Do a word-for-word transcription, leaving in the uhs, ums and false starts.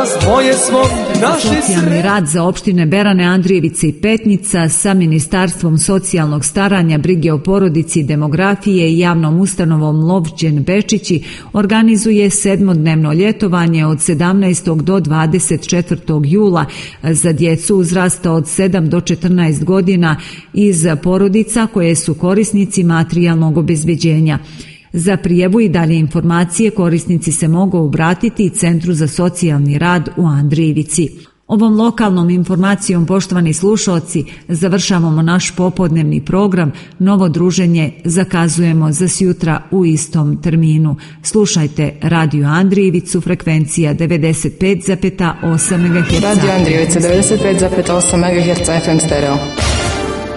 razdvoje svog naše Socijalni rad za opštine Berane, Andrijevice i Petnica sa Ministarstvom socijalnog staranja, brige o porodici i demografije i javnom ustanovom Lovćen Bečići organizuje sedmodnevno ljetovanje od sedamnaestog do dvadeset četvrtog jula za djecu uzrasta od sedam do četrnaest godina iz porodica koje su korisnici materijalnog obezbeđenja. Za prijavu i dalje informacije korisnici se mogu obratiti Centru za socijalni rad u Andrijevici. Ovom lokalnom informacijom, poštovani slušalci, završavamo naš popodnevni program. Novo druženje zakazujemo za sjutra u istom terminu. Slušajte Radio Andrijevicu, frekvencija devedeset pet zarez osam megaherca. Radio Andrijevica devedeset pet zarez osam megaherca F M stereo.